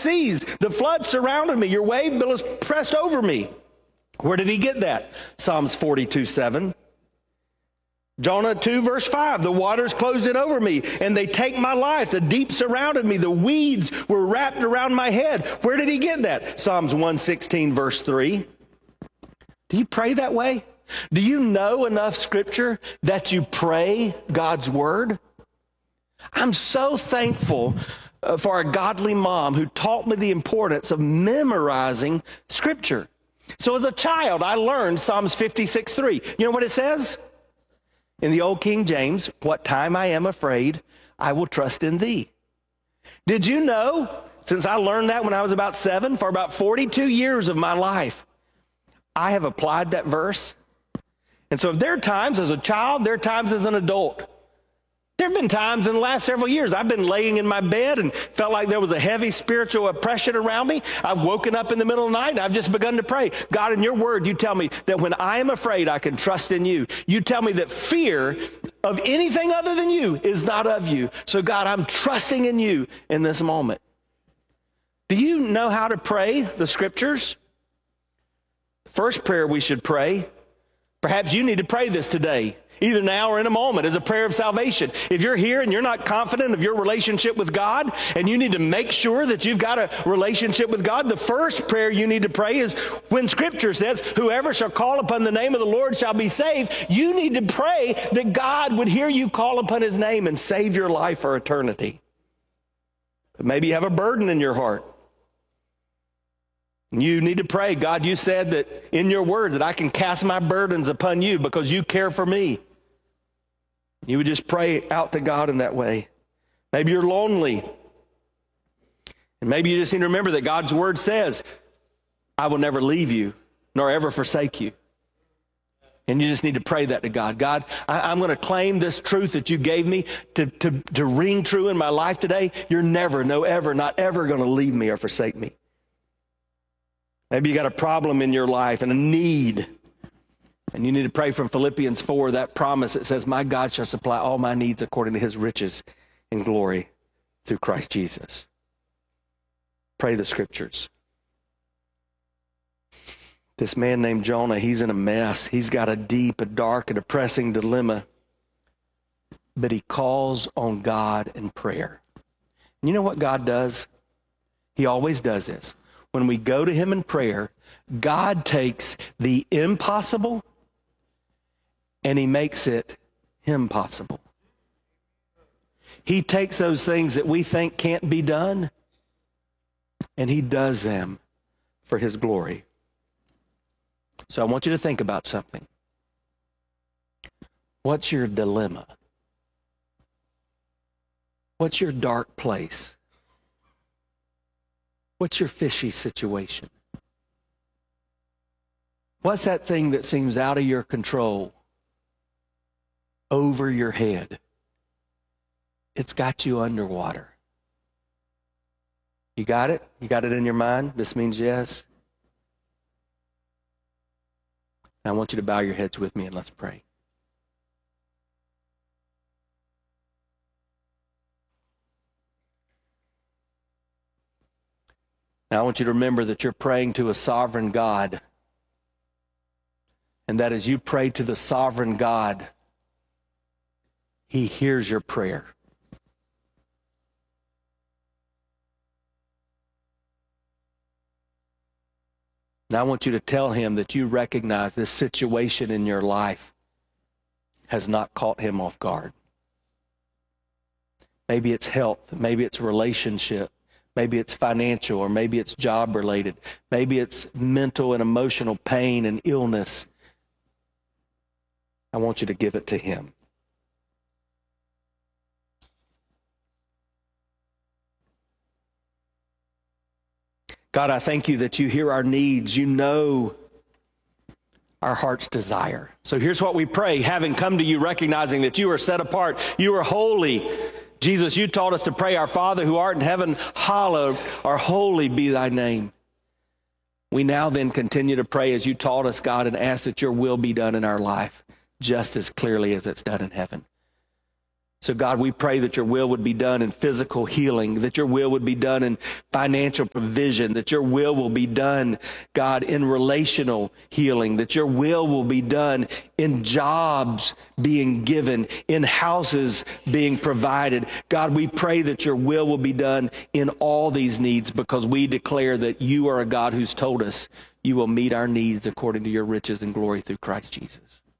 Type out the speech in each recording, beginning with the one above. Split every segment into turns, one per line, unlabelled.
seas. The flood surrounded me. Your wave billows pressed over me. Where did he get that? Psalms 42:7. Jonah 2, verse 5, the waters closed in over me, and they take my life. The deep surrounded me. The weeds were wrapped around my head. Where did he get that? Psalms 116, verse 3. Do you pray that way? Do you know enough scripture that you pray God's word? I'm so thankful for a godly mom who taught me the importance of memorizing scripture. So as a child, I learned Psalms 56:3. You know what it says? In the old King James, what time I am afraid, I will trust in thee. Did you know, since I learned that when I was about 7, for about 42 years of my life, I have applied that verse? And so there are times as a child, there are times as an adult. There have been times in the last several years I've been laying in my bed and felt like there was a heavy spiritual oppression around me. I've woken up in the middle of the night and I've just begun to pray. God, in your word, you tell me that when I am afraid, I can trust in you. You tell me that fear of anything other than you is not of you. So God, I'm trusting in you in this moment. Do you know how to pray the scriptures? First prayer we should pray. Perhaps you need to pray this today, either now or in a moment, as a prayer of salvation. If you're here and you're not confident of your relationship with God, and you need to make sure that you've got a relationship with God, the first prayer you need to pray is when Scripture says, whoever shall call upon the name of the Lord shall be saved. You need to pray that God would hear you call upon his name and save your life for eternity. But maybe you have a burden in your heart. You need to pray, God, you said that in your word that I can cast my burdens upon you because you care for me. You would just pray out to God in that way. Maybe you're lonely. And maybe you just need to remember that God's word says, I will never leave you nor ever forsake you. And you just need to pray that to God. God, I'm going to claim this truth that you gave me to ring true in my life today. You're never, no ever, not ever going to leave me or forsake me. Maybe you got a problem in your life and a need. And you need to pray from Philippians 4, that promise that says, my God shall supply all my needs according to his riches in glory through Christ Jesus. Pray the scriptures. This man named Jonah, he's in a mess. He's got a deep, a dark, a depressing dilemma. But he calls on God in prayer. And you know what God does? He always does this. When we go to him in prayer, God takes the impossible and he makes it impossible. He takes those things that we think can't be done and he does them for his glory. So I want you to think about something. What's your dilemma? What's your dark place? What's your fishy situation? What's that thing that seems out of your control, over your head? It's got you underwater. You got it? You got it in your mind? This means yes. I want you to bow your heads with me and let's pray. Now, I want you to remember that you're praying to a sovereign God, and that as you pray to the sovereign God, he hears your prayer. And I want you to tell him that you recognize this situation in your life has not caught him off guard. Maybe it's health, maybe it's relationship. Maybe it's financial, or maybe it's job related. Maybe it's mental and emotional pain and illness. I want you to give it to him. God, I thank you that you hear our needs. You know our heart's desire. So here's what we pray, having come to you, recognizing that you are set apart, you are holy. Jesus, you taught us to pray, our Father who art in heaven, hallowed or holy be thy name. We now then continue to pray as you taught us, God, and ask that your will be done in our life just as clearly as it's done in heaven. So God, we pray that your will would be done in physical healing, that your will would be done in financial provision, that your will be done, God, in relational healing, that your will be done in jobs being given, in houses being provided. God, we pray that your will be done in all these needs, because we declare that you are a God who's told us you will meet our needs according to your riches and glory through Christ Jesus.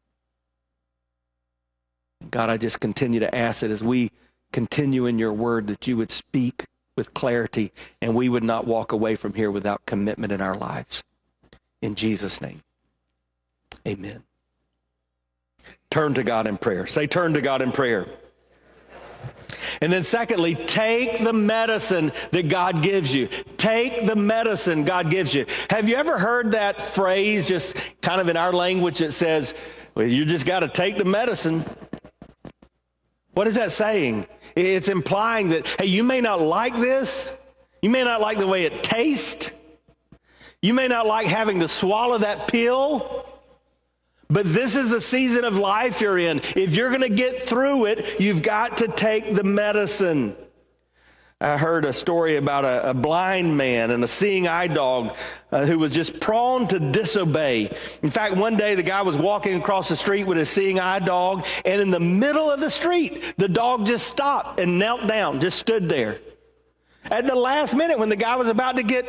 God, I just continue to ask that as we continue in your word, that you would speak with clarity and we would not walk away from here without commitment in our lives. In Jesus' name, amen. Turn to God in prayer. Say, turn to God in prayer. And then secondly, take the medicine that God gives you. Take the medicine God gives you. Have you ever heard that phrase, just kind of in our language, that says, well, you just got to take the medicine? What is that saying? It's implying that, hey, you may not like this. You may not like the way it tastes. You may not like having to swallow that pill. But this is a season of life you're in. If you're going to get through it, you've got to take the medicine. I heard a story about a blind man and a seeing eye dog who was just prone to disobey. In fact, one day the guy was walking across the street with his seeing eye dog, and in the middle of the street, the dog just stopped and knelt down, just stood there. At the last minute, when the guy was about to get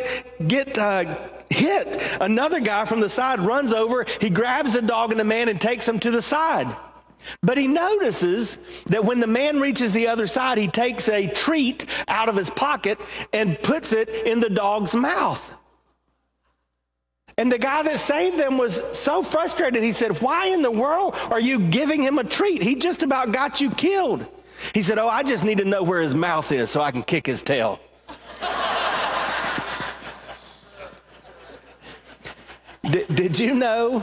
hit, another guy from the side runs over, he grabs the dog and the man and takes him to the side. But he notices that when the man reaches the other side, he takes a treat out of his pocket and puts it in the dog's mouth. And the guy that saved them was so frustrated. He said, why in the world are you giving him a treat? He just about got you killed. He said, oh, I just need to know where his mouth is so I can kick his tail. Did you know?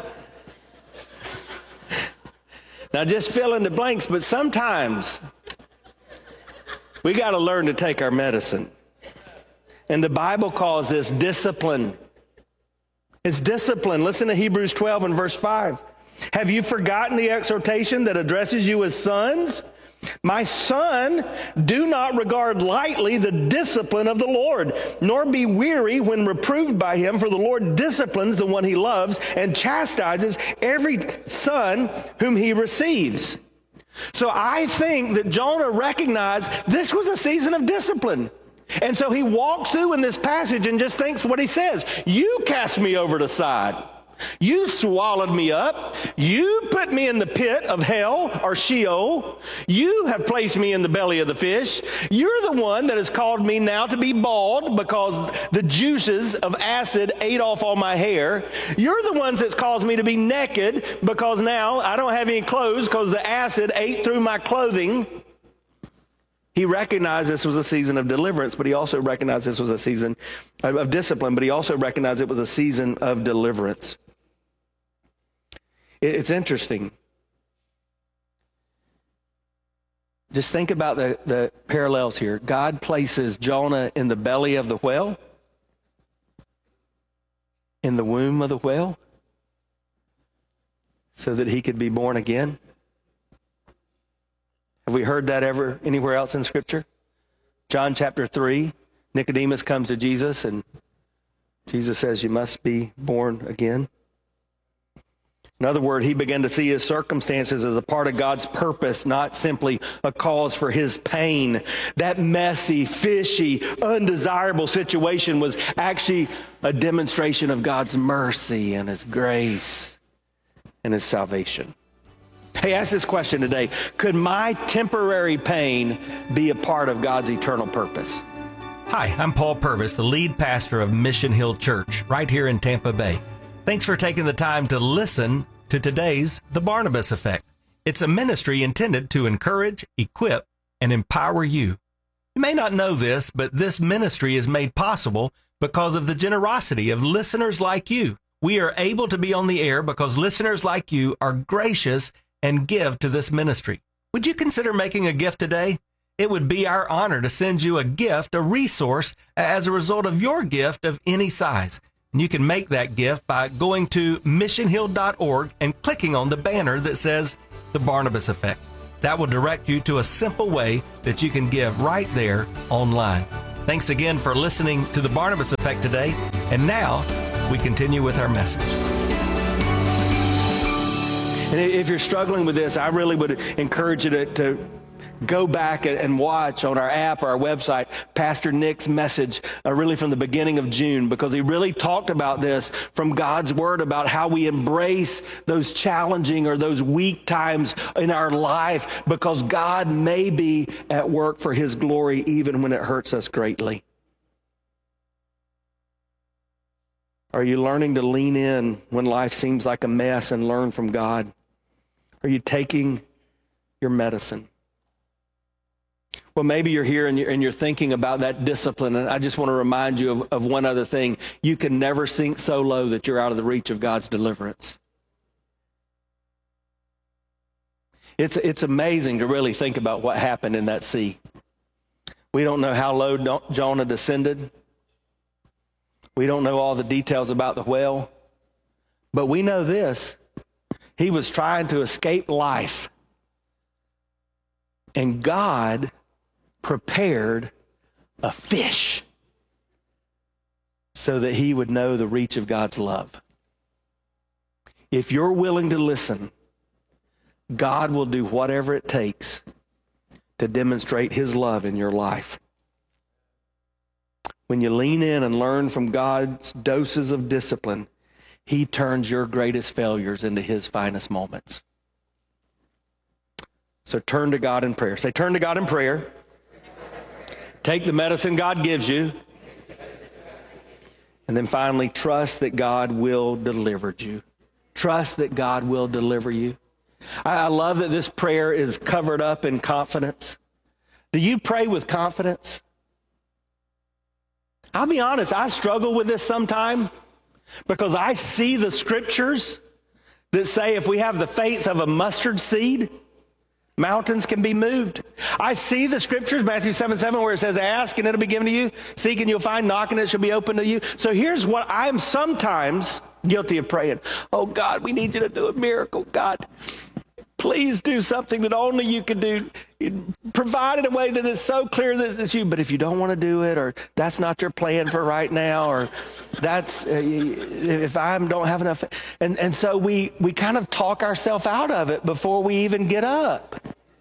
Now just fill in the blanks, but sometimes we got to learn to take our medicine. And the Bible calls this discipline. It's discipline. Listen to Hebrews 12 and verse 5. Have you forgotten the exhortation that addresses you as sons? My son, do not regard lightly the discipline of the Lord, nor be weary when reproved by him, for the Lord disciplines the one he loves and chastises every son whom he receives. So I think that Jonah recognized this was a season of discipline. And so he walks through in this passage and just thinks what he says. You cast me over the side. You swallowed me up. You put me in the pit of hell or Sheol. You have placed me in the belly of the fish. You're the one that has called me now to be bald because the juices of acid ate off all my hair. You're the one that's caused me to be naked because now I don't have any clothes because the acid ate through my clothing. He recognized this was a season of deliverance, but he also recognized this was a season of discipline, but he also recognized it was a season of deliverance. It's interesting. Just think about the parallels here. God places Jonah in the belly of the whale, in the womb of the whale, so that he could be born again. Have we heard that ever anywhere else in Scripture? John chapter 3, Nicodemus comes to Jesus and Jesus says, you must be born again. In other words, he began to see his circumstances as a part of God's purpose, not simply a cause for his pain. That messy, fishy, undesirable situation was actually a demonstration of God's mercy and his grace and his salvation. Hey, ask this question today. Could my temporary pain be a part of God's eternal purpose?
Hi, I'm Paul Purvis, the lead pastor of Mission Hill Church right here in Tampa Bay. Thanks for taking the time to listen to today's The Barnabas Effect. It's a ministry intended to encourage, equip, and empower you. You may not know this, but this ministry is made possible because of the generosity of listeners like you. We are able to be on the air because listeners like you are gracious and give to this ministry. Would you consider making a gift today? It would be our honor to send you a gift, a resource, as a result of your gift of any size. And you can make that gift by going to missionhill.org and clicking on the banner that says The Barnabas Effect. That will direct you to a simple way that you can give right there online. Thanks again for listening to The Barnabas Effect today. And now we continue with our message.
And if you're struggling with this, I really would encourage you to go back and watch on our app or our website Pastor Nick's message really from the beginning of June, because he really talked about this from God's Word, about how we embrace those challenging or those weak times in our life, because God may be at work for His glory even when it hurts us greatly. Are you learning to lean in when life seems like a mess and learn from God? Are you taking your medicine? Well, maybe you're here and you're thinking about that discipline, and I just want to remind you of one other thing. You can never sink so low that you're out of the reach of God's deliverance. It's amazing to really think about what happened in that sea. We don't know how low Jonah descended. We don't know all the details about the whale. But we know this. He was trying to escape life. And God prepared a fish so that he would know the reach of God's love. If you're willing to listen, God will do whatever it takes to demonstrate His love in your life. When you lean in and learn from God's doses of discipline, He turns your greatest failures into His finest moments. So turn to God in prayer. Say, turn to God in prayer. Take the medicine God gives you. And then finally, trust that God will deliver you. Trust that God will deliver you. I love that this prayer is covered up in confidence. Do you pray with confidence? I'll be honest, I struggle with this sometimes because I see the scriptures that say if we have the faith of a mustard seed, mountains can be moved. I see the scriptures, Matthew 7:7, where it says, ask and it'll be given to you. Seek and you'll find. Knock and it shall be open to you. So here's what I'm sometimes guilty of praying. Oh God, we need you to do a miracle. God, please do something that only you can do. Provide in a way that is so clear that it's you. But if you don't want to do it, or that's not your plan for right now, or that's if I don't have enough. And so we kind of talk ourselves out of it before we even get up.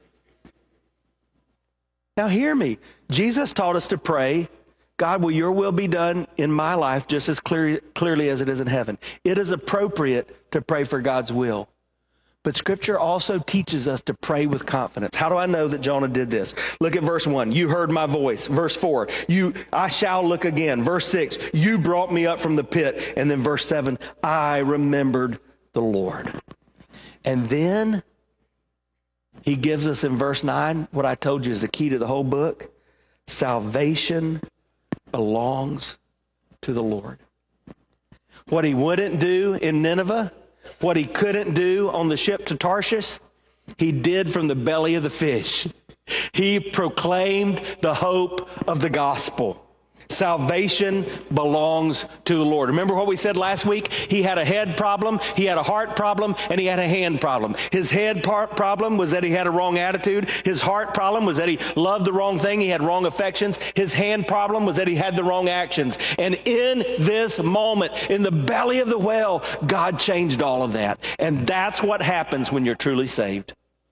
Now hear me. Jesus taught us to pray, God, will your will be done in my life just as clearly as it is in heaven. It is appropriate to pray for God's will. But Scripture also teaches us to pray with confidence. How do I know that Jonah did this? Look at verse 1. You heard my voice. Verse 4. I shall look again. Verse 6. You brought me up from the pit. And then verse 7. I remembered the Lord. And then he gives us in verse 9 what I told you is the key to the whole book. Salvation belongs to the Lord. What he wouldn't do in Nineveh, what he couldn't do on the ship to Tarshish, he did from the belly of the fish. He proclaimed the hope of the gospel. Salvation belongs to the Lord. Remember what we said last week? He had a head problem, he had a heart problem, and he had a hand problem. His head problem was that he had a wrong attitude. His heart problem was that he loved the wrong thing. He had wrong affections. His hand problem was that he had the wrong actions. And in this moment, in the belly of the whale, God changed all of that. And that's what happens when you're truly saved.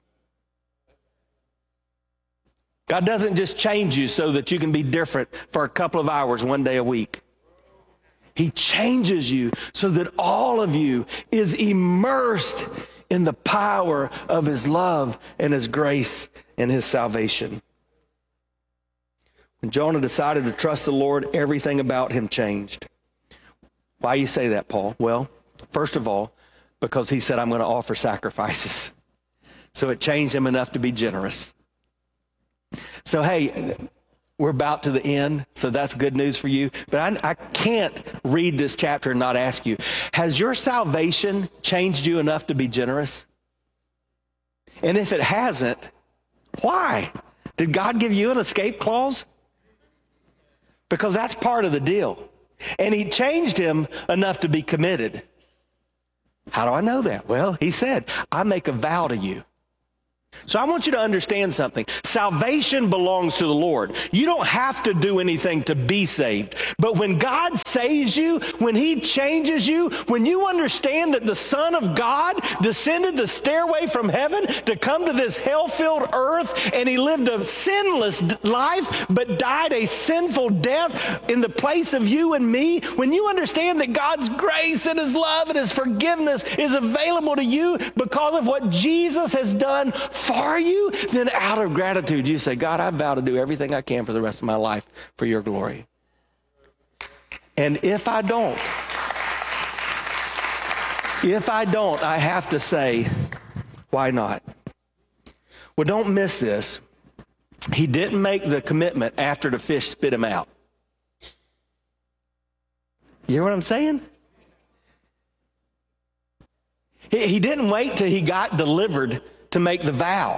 God doesn't just change you so that you can be different for a couple of hours one day a week. He changes you so that all of you is immersed in the power of His love and His grace and His salvation. When Jonah decided to trust the Lord, everything about him changed. Why you say that, Paul? Well, first of all, because he said, I'm going to offer sacrifices. So it changed him enough to be generous. So, hey, we're about to the end, so that's good news for you. But I can't read this chapter and not ask you, has your salvation changed you enough to be generous? And if it hasn't, why? Did God give you an escape clause? Because that's part of the deal. And He changed him enough to be committed. How do I know that? Well, He said, I make a vow to you. So I want you to understand something. Salvation belongs to the Lord. You don't have to do anything to be saved. But when God saves you, when He changes you, when you understand that the Son of God descended the stairway from heaven to come to this hell-filled earth, and He lived a sinless life but died a sinful death in the place of you and me, when you understand that God's grace and His love and His forgiveness is available to you because of what Jesus has done for you, then out of gratitude you say, God, I vow to do everything I can for the rest of my life for your glory. And if I don't, I have to say, why not? Well, don't miss this. He didn't make the commitment after the fish spit him out. You hear what I'm saying? He didn't wait till he got delivered to make the vow.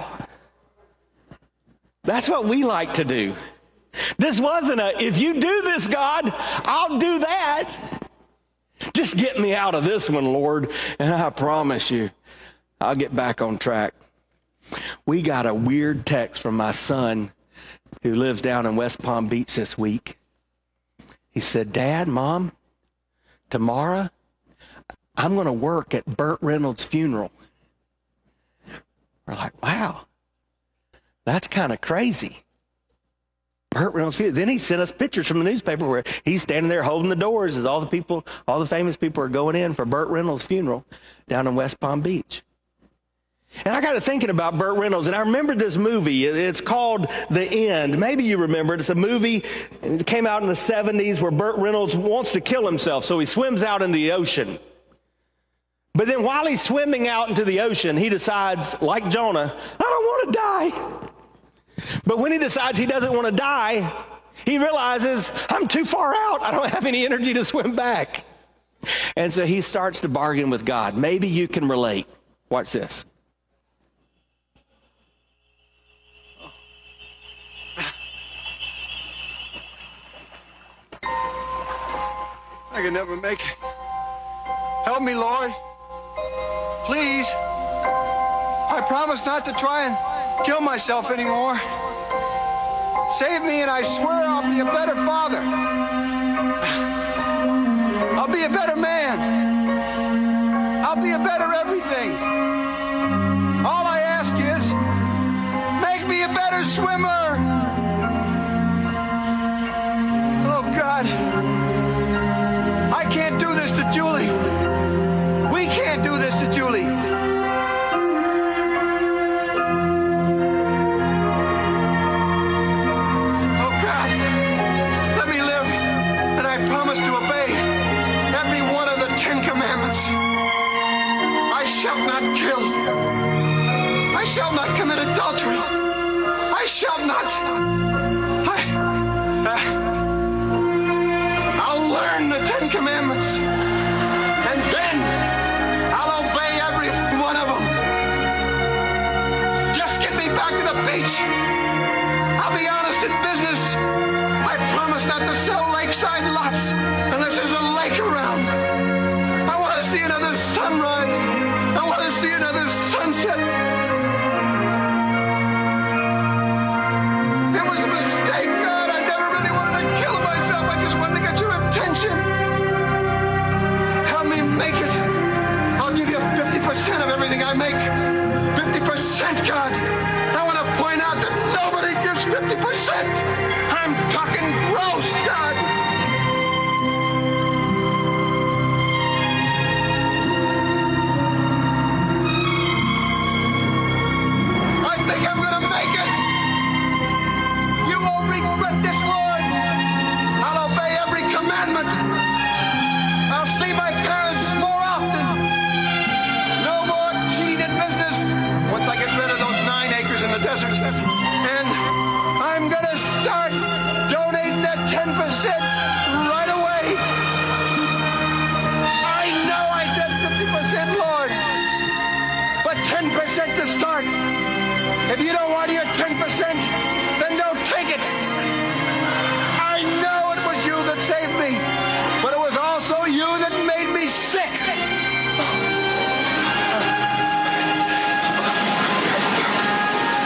That's what we like to do. This wasn't if you do this, God, I'll do that. Just get me out of this one, Lord, and I promise you, I'll get back on track. We got a weird text from my son who lives down in West Palm Beach this week. He said, Dad, Mom, tomorrow I'm going to work at Burt Reynolds' funeral. We're like, wow, that's kind of crazy. Burt Reynolds' funeral. Then he sent us pictures from the newspaper where he's standing there holding the doors as all the famous people are going in for Burt Reynolds' funeral down in West Palm Beach. And I got to thinking about Burt Reynolds, and I remembered this movie. It's called The End. Maybe you remember it. It's a movie. It came out in the 70s where Burt Reynolds wants to kill himself, so he swims out in the ocean. But then while he's swimming out into the ocean, he decides, like Jonah, I don't want to die. But when he decides he doesn't want to die, he realizes, I'm too far out. I don't have any energy to swim back. And so he starts to bargain with God. Maybe you can relate. Watch this.
I can never make it. Help me, Lord. Please. I promise not to try and kill myself anymore. Save me, and I swear I'll be a better father. I'll be a better man. I'll be a better everything. All I ask is, make me a better swimmer. Oh, God. I can't do this to Julie. We can't do this to Julie. Oh, God, let me live, and I promise to obey every one of the 10 Commandments. I shall not kill. I shall not commit adultery. I shall not. I'll learn the 10 Commandments, and then I'll obey every one of them. Just get me back to the beach. I'll be honest in business. I promise not to sell lakeside lots unless there's a lake around. I want to see another sunrise. I want to see another sunset. It was a mistake, God. I never really wanted to kill myself. I just wanted to get your attention. Help me make it. I'll give you 50% of everything I make. 50%, God.